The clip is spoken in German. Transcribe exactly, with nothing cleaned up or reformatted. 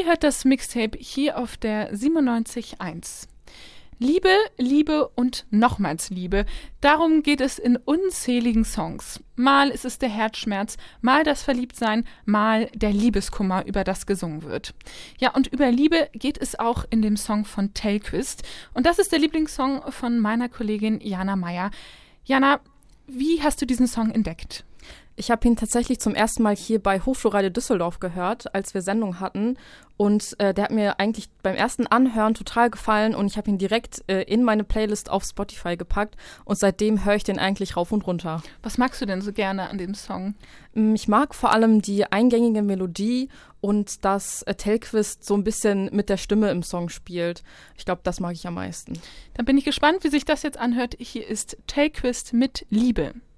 Ihr hört das Mixtape hier auf der siebenundneunzig Komma eins. Liebe, Liebe und nochmals Liebe. Darum geht es in unzähligen Songs. Mal ist es der Herzschmerz, mal das Verliebtsein, mal der Liebeskummer, über das gesungen wird. Ja, und über Liebe geht es auch in dem Song von Tellqvist. Und das ist der Lieblingssong von meiner Kollegin Jana Meyer. Jana, wie hast du diesen Song entdeckt? Ich habe ihn tatsächlich zum ersten Mal hier bei Hochschulradio Düsseldorf gehört, als wir Sendung hatten. Und äh, der hat mir eigentlich beim ersten Anhören total gefallen und ich habe ihn direkt äh, in meine Playlist auf Spotify gepackt. Und seitdem höre ich den eigentlich rauf und runter. Was magst du denn so gerne an dem Song? Ich mag vor allem die eingängige Melodie und dass äh, Tellqvist so ein bisschen mit der Stimme im Song spielt. Ich glaube, das mag ich am meisten. Dann bin ich gespannt, wie sich das jetzt anhört. Hier ist Tellqvist mit Liebe.